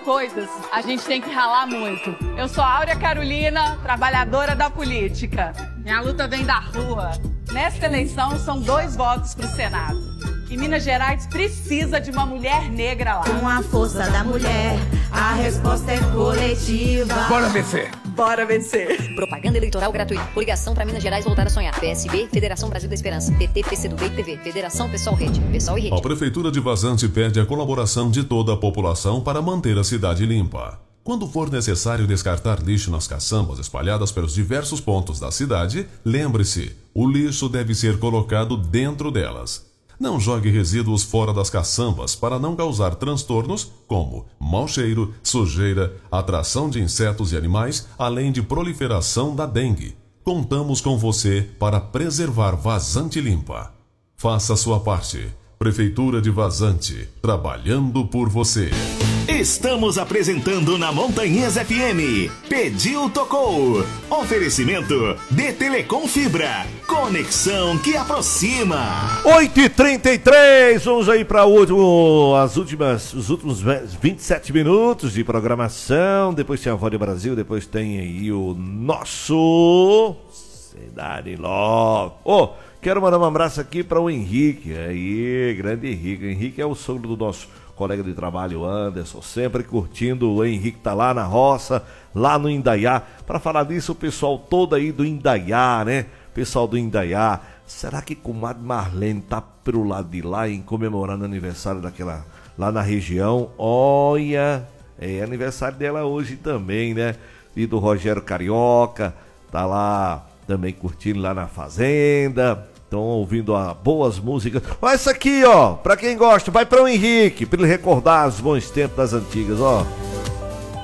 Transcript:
coisas, a gente tem que ralar muito. Eu sou Áurea Carolina, trabalhadora da política. Minha luta vem da rua. Nesta eleição, são 2 votos para o Senado. E Minas Gerais precisa de uma mulher negra lá. Com a força da mulher, a resposta é coletiva. Bora vencer! Bora vencer! Propaganda eleitoral gratuita. Coligação para Minas Gerais voltar a sonhar. PSB, Federação Brasil da Esperança. PT, PCdoB e TV. Federação Pessoal Rede. Pessoal e Rede. A Prefeitura de Vazante pede a colaboração de toda a população para manter a cidade limpa. Quando for necessário descartar lixo nas caçambas espalhadas pelos diversos pontos da cidade, lembre-se, o lixo deve ser colocado dentro delas. Não jogue resíduos fora das caçambas para não causar transtornos como mau cheiro, sujeira, atração de insetos e animais, além de proliferação da dengue. Contamos com você para preservar Vazante limpa. Faça a sua parte. Prefeitura de Vazante, trabalhando por você. Estamos apresentando na Montanhas FM. Pediu, tocou. Oferecimento de Telecom Fibra. Conexão que aproxima. 8h33, vamos aí para os últimos 27 minutos de programação. Depois tem a Voz do Brasil, depois tem aí o nosso Cidade Logo. Quero mandar um abraço aqui para o Henrique. Aí, grande Henrique. O Henrique é o sogro do nosso colega de trabalho, Anderson, sempre curtindo. O Henrique tá lá na roça, lá no Indaiá. Para falar disso, o pessoal todo aí do Indaiá, né? Pessoal do Indaiá. Será que comadre Marlene tá pro lado de lá, em comemorando o aniversário daquela lá na região? Olha, é aniversário dela hoje também, né? E do Rogério Carioca, tá lá também curtindo lá na fazenda. Estão ouvindo boas músicas. Olha isso aqui, ó. Pra quem gosta, vai para o Henrique, para ele recordar os bons tempos das antigas, ó.